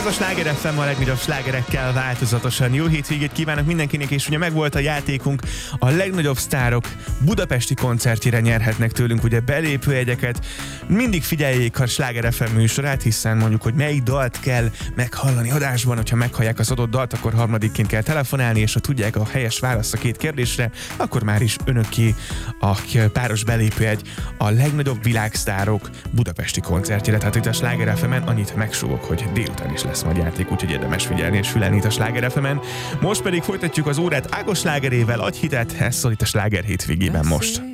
Ez a Sláger FM a legnagyobb slágerekkel változatosan. Jó hétvégét kívánok mindenkinek, és ugye megvolt a játékunk, a legnagyobb sztárok budapesti koncertjére nyerhetnek tőlünk ugye belépőjegyeket. Mindig figyeljék a Sláger FM műsorát, hiszen mondjuk, hogy melyik dalt kell meghallani adásban, hogyha meghallják az adott dalt, akkor harmadikként kell telefonálni, és ha tudják a helyes választ a két kérdésre, akkor már is önöké a páros belépőjegy a legnagyobb világsztárok budapesti koncertjére. Tehát itt a Sláger FM-en annyit megsúgok, hogy délután is lesz majd játék, úgyhogy érdemes figyelni és fülelni itt a Sláger FM-en. Most pedig folytatjuk az órát Ákos slágerével, adj hitet, ez szól itt a Sláger hétvégében most.